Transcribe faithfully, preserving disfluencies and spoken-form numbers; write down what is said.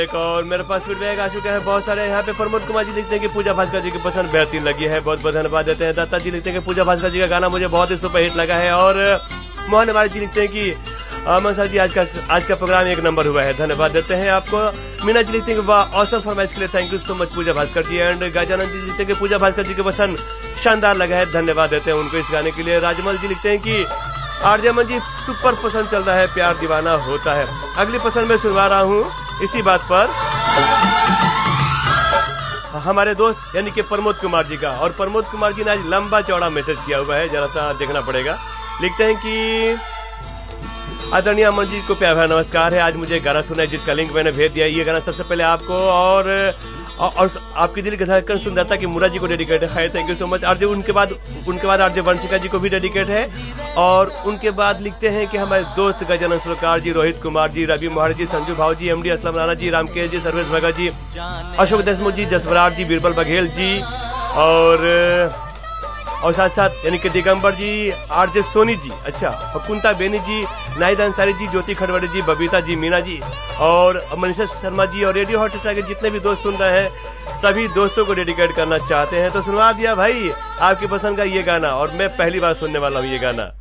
एक और मेरे पास फीडबैक आ चुका है बहुत सारे। यहाँ पे प्रमोद कुमार जी लिखते हैं कि पूजा भास्कर जी की पसंद बेहतरीन लगी है, बहुत बहुत धन्यवाद देते हैं। दत्ता जी लिखते हैं कि पूजा भास्कर जी का गाना मुझे बहुत ही सुपर हिट लगा है। और मोहन कुमार जी लिखते हैं कि अमन सर जी आज का आज का प्रोग्राम एक नंबर हुआ है, धन्यवाद देते हैं आपको। मीना जी लिखते हैं कि वाह ऑसम फरमाइश के लिए thank you so much Puja Bhaskar ji. And Gajanand जी लिखते हैं कि पूजा भास्कर जी की पसंद शानदार लगा है, धन्यवाद देते हैं उनको इस गाने के लिए। राजमल जी लिखते हैं कि आरजेमन जी सुपर पसंद चल रहा है, प्यार दीवाना होता है। अगली पसंद मैं सुनवा रहा हूँ इसी बात पर हमारे दोस्त यानी कि प्रमोद कुमार जी का। और प्रमोद कुमार जी ने आज लंबा चौड़ा मैसेज किया हुआ है, जरा सा देखना पड़ेगा। लिखते हैं कि आदरणीय अमन जी को प्यार भरा नमस्कार है। आज मुझे गाना सुना है जिसका लिंक मैंने भेज दिया। ये गाना सबसे पहले आपको और और, और आपके दिल के धड़कन सुंदरता की मुरा जी को डेडिकेट है, thank you so much. RJ उनके बाद उनके बाद आरजे वंशिका जी को भी डेडिकेट है। और उनके बाद लिखते हैं कि हमारे दोस्त गजानन सुरकार जी, रोहित कुमार जी, रवि मोहर जी, संजू भाव जी, एमडी असलम राणा जी, रामकेश जी, सर्वेश भगत जी, अशोक देशमुख जी, जसवराज जी, बीरबल बघेल जी और और साथ साथ यानी कि दिगंबर जी, आरजे सोनी जी, अच्छा, और कुंता बेनी जी, नाहिद अंसारी जी, ज्योति खड़वड़े जी, बबीता जी, मीना जी और मनीषा शर्मा जी और रेडियो हॉटस्टार के जितने भी दोस्त सुन रहे हैं सभी दोस्तों को डेडिकेट करना चाहते हैं। तो सुनवा दिया भाई आपकी पसंद का ये गाना और मैं पहली बार सुनने वाला हूँ ये गाना।